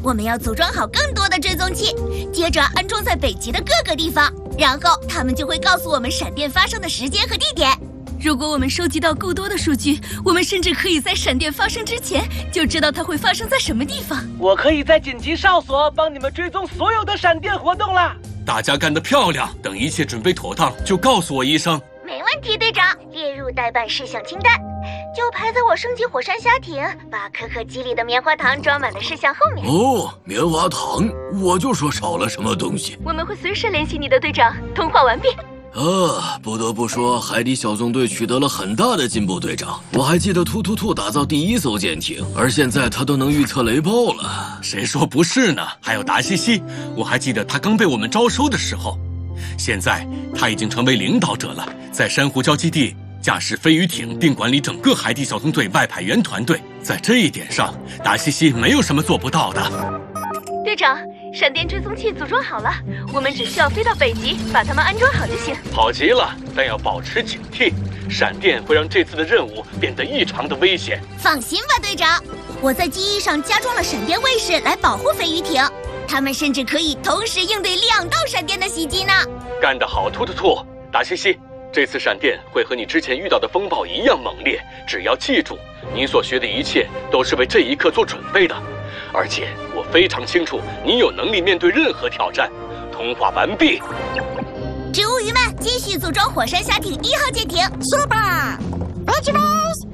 我们要组装好更多的追踪器，接着安装在北极的各个地方，然后他们就会告诉我们闪电发生的时间和地点。 如果我们收集到够多的数据，我们甚至可以在闪电发生之前就知道它会发生在什么地方。 我可以在紧急哨所帮你们追踪所有的闪电活动了。 大家干得漂亮！等一切准备妥当，就告诉我一声。 没问题，队长，列入待办事项清单。就排在我升级火山虾艇，把可可鸡里的棉花糖装满的事项后面。 哦，棉花糖，我就说少了什么东西。 我们会随时联系你的，队长。通话完毕。 不得不说，海底小纵队取得了很大的进步，队长。我还记得突突兔打造第1艘舰艇，而现在他都能预测雷暴了。 谁说不是呢？还有达西西，我还记得他刚被我们招收的时候，现在他已经成为领导者了，在珊瑚礁基地驾驶飞鱼艇，并管理整个海底小纵队外派员团队。在这一点上，达西西没有什么做不到的。 队长，闪电追踪器组装好了，我们只需要飞到北极，把它们安装好就行。 好极了，但要保持警惕，闪电会让这次的任务变得异常的危险。 放心吧，队长，我在机翼上加装了闪电卫士来保护飞鱼艇，他们甚至可以同时应对2道闪电的袭击呢。 干得好，突突兔！达西西，这次闪电会和你之前遇到的风暴一样猛烈，只要记住，你所学的一切都是为这一刻做准备的。而且我非常清楚，你有能力面对任何挑战。通话完毕。 植物鱼们继续组装火山虾艇1号舰艇，说吧 ，Vegetables。